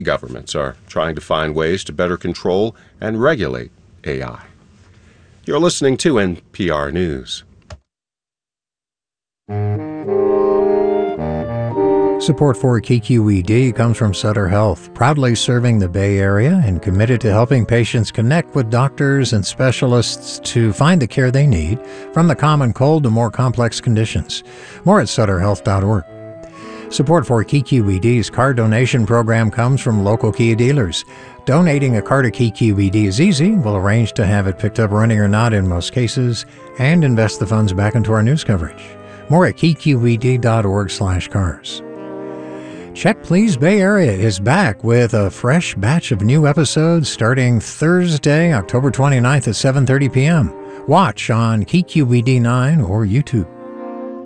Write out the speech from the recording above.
Governments are trying to find ways to better control and regulate AI. You're listening to NPR News. Support for KQED comes from Sutter Health, proudly serving the Bay Area and committed to helping patients connect with doctors and specialists to find the care they need, from the common cold to more complex conditions. More at sutterhealth.org. Support for KQED's car donation program comes from local Kia dealers. Donating a car to KQED is easy. We'll arrange to have it picked up running or not in most cases and invest the funds back into our news coverage. More at kqed.org/cars. Check Please Bay Area is back with a fresh batch of new episodes starting Thursday, October 29th at 7:30 p.m. Watch on KQED 9 or YouTube.